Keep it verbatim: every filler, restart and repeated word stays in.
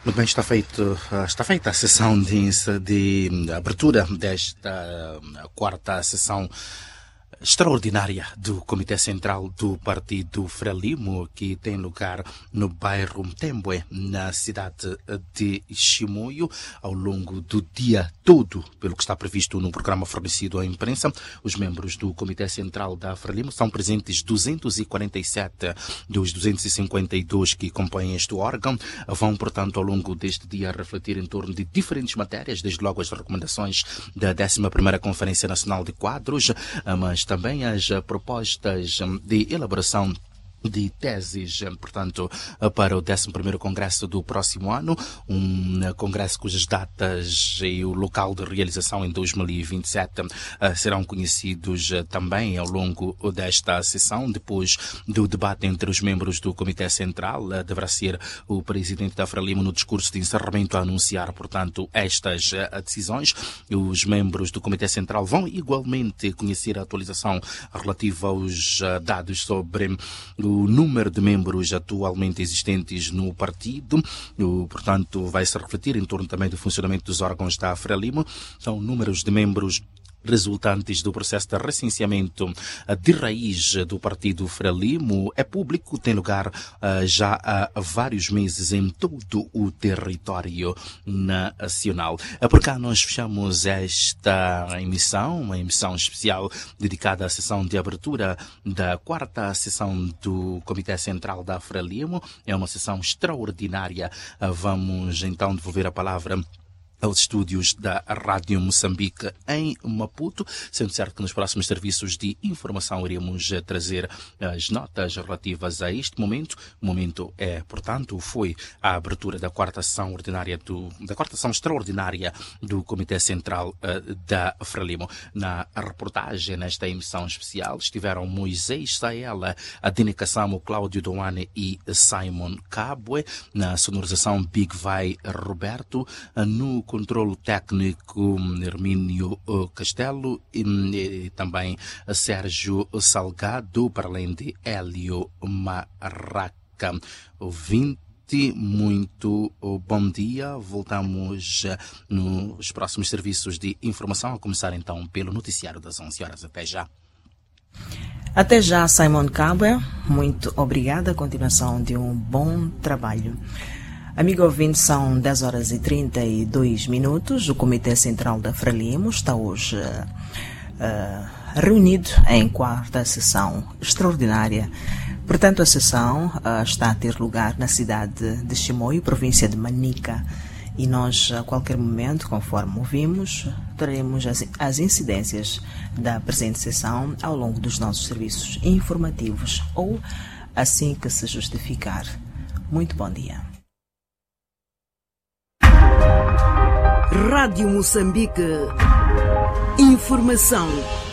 Muito bem, está, feito, está feita a sessão de, de abertura desta quarta sessão extraordinária do Comitê Central do Partido Frelimo, que tem lugar no bairro Mtembwe, na cidade de Chimoio, ao longo do dia todo, pelo que está previsto no programa fornecido à imprensa. Os membros do Comitê Central da Frelimo são presentes duzentos e quarenta e sete dos duzentos e cinquenta e dois que compõem este órgão. Vão, portanto, ao longo deste dia refletir em torno de diferentes matérias, desde logo as recomendações da décima primeira Conferência Nacional de Quadros, mas também as propostas de elaboração de teses, portanto, para o décimo primeiro Congresso do próximo ano, um congresso cujas datas e o local de realização em dois mil e vinte e sete serão conhecidos também ao longo desta sessão. Depois do debate entre os membros do Comitê Central, deverá ser o presidente da Frelimo, no discurso de encerramento, a anunciar, portanto, estas decisões. Os membros do Comitê Central vão igualmente conhecer a atualização relativa aos dados sobre o o número de membros atualmente existentes no partido. O, portanto, vai-se refletir em torno também do funcionamento dos órgãos da Frelimo. São números de membros resultantes do processo de recenseamento de raiz do partido Frelimo. É público, tem lugar uh, já há vários meses em todo o território nacional. Por cá nós fechamos esta emissão, uma emissão especial dedicada à sessão de abertura da quarta sessão do Comitê Central da Frelimo. É uma sessão extraordinária. Uh, vamos então devolver a palavra aos estúdios da Rádio Moçambique em Maputo, sendo certo que nos próximos serviços de informação iremos trazer as notas relativas a este momento. O momento é, portanto, foi a abertura da quarta sessão ordinária do, da quarta sessão extraordinária do Comitê Central uh, da Frelimo. Na reportagem, nesta emissão especial, estiveram Moisés Saela, Adine Kassamo, Cláudio Doane e Simon Kabwe. Na sonorização, Big Vai Roberto. Uh, no controlo técnico, Hermínio Castelo e, e também Sérgio Salgado, para além de Hélio Maraca. Ouvinte, muito bom dia. Voltamos nos próximos serviços de informação, a começar então pelo noticiário das onze horas. Até já. Até já, Simon Kabwe. Muito obrigada. Continuação de um bom trabalho. Amigo ouvinte, são dez horas e trinta e dois minutos. O Comitê Central da Frelimo está hoje uh, reunido em quarta sessão extraordinária. Portanto, a sessão uh, está a ter lugar na cidade de Chimoio, província de Manica. E nós, a qualquer momento, conforme ouvimos, traremos as, as incidências da presente sessão ao longo dos nossos serviços informativos ou assim que se justificar. Muito bom dia. Rádio Moçambique. Informação.